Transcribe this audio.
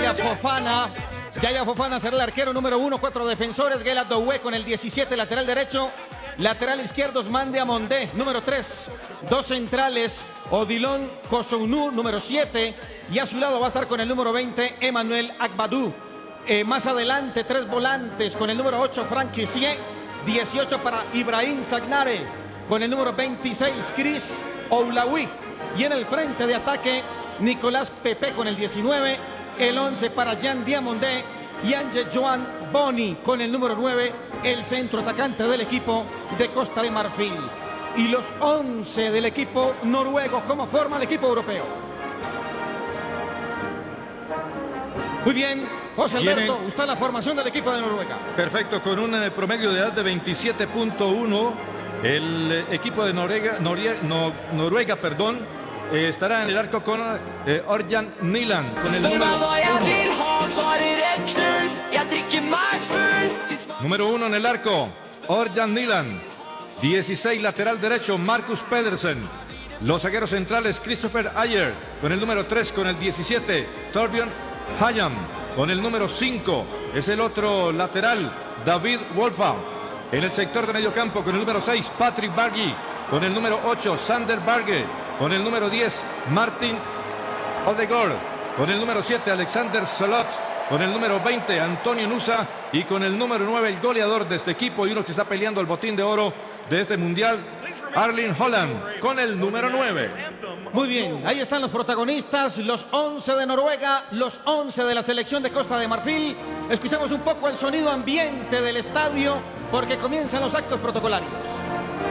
Yaya Fofana. Yaya Fofana será el arquero número 1, 4 defensores. Gela Doué con el 17, lateral derecho. Lateral izquierdo, Mande Amondé, número 3. 2 centrales, Odilon Kosounou, número 7. Y a su lado va a estar con el número 20, Emmanuel Agbadou. Más adelante, 3 volantes con el número 8, Franck Kessié. 18 para Ibrahim Zagnare. Con el número 26, Chris Oulaoui. Y en el frente de ataque, Nicolás Pepe con el 19. El 11 para Jean Diamondé. Y Ange Joan Boni con el número 9, el centro atacante del equipo de Costa de Marfil. Y los 11 del equipo noruego, ¿cómo forma el equipo europeo? Muy bien, José Alberto, usted la formación del equipo de Noruega. Perfecto, con un promedio de edad de 27.1, el equipo de Noruega, estará en el arco con Ørjan Nyland, con el número 1 en el arco, Ørjan Nyland. 16, lateral derecho, Marcus Pedersen. Los zagueros centrales, Christopher Ayer, con el número 3, con el 17, Torbjørn Hayam. Con el número 5 es el otro lateral, David Wolfa. En el sector de medio campo, con el número 6, Patrick Bargi. Con el número 8, Sander Berge. Con el número 10, Martin Odegaard. Con el número 7, Alexander Sørloth. Con el número 20, Antonio Nusa. Y con el número 9, el goleador de este equipo y uno que está peleando el botín de oro de este mundial, Erling Haaland, con el número 9. Muy bien, ahí están los protagonistas, los 11 de Noruega, los 11 de la selección de Costa de Marfil. Escuchamos un poco el sonido ambiente del estadio porque comienzan los actos protocolarios.